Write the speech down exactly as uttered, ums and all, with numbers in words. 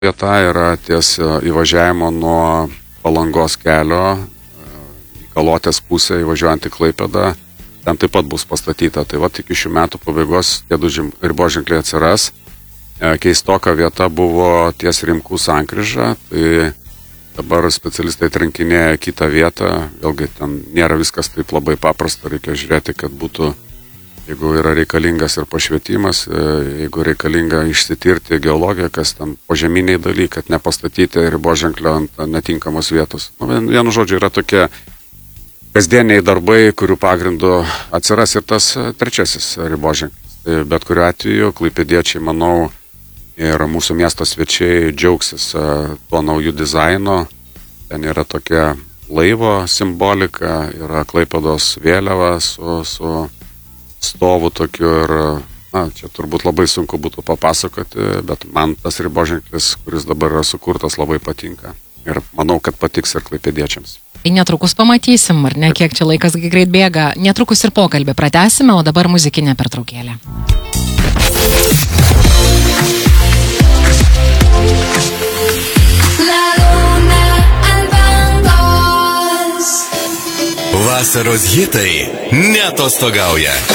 Vieta yra ties įvažiavimo nuo Palangos kelio į Kalotės pusę įvažiuojant į Klaipėdą. Ten taip pat bus pastatyta. Tai va, iki šių metų pabaigos tie du riboženkliai atsiras. Keistoka vieta buvo ties Rimkų sankryža. Tai dabar specialistai atrinkinėja kitą vietą. Vėlgi ten nėra viskas taip labai paprasta. Reikia žiūrėti, kad būtų, jeigu yra reikalingas ir pašvietimas, jeigu reikalinga išsitirti geologiją, kas ten požeminiai dalykai, kad nepastatyti riboženklio ant netinkamos vietos. Nu, vienu žodžiu, yra tokie kasdieniai darbai, kurių pagrindu atsiras ir tas trečiasis riboženklis. Tai bet kuriuo atveju klaipėdiečiai, manau, ir mūsų miesto svečiai džiaugsis tuo naujų dizaino. Ten yra tokia laivo simbolika, yra Klaipėdos vėliava su, su stovu tokiu ir, na, čia turbūt labai sunku būtų papasakoti, bet man tas riboženklis, kuris dabar yra sukurtas, labai patinka. Ir manau, kad patiks ir klaipėdiečiams. Netrukus pamatysim, ar ne, kiek čia laikas greit bėga. Netrukus ir pokalbį pratęsime, o dabar muzikinė pertraukėlė. Vasaros hitai neatostogauja.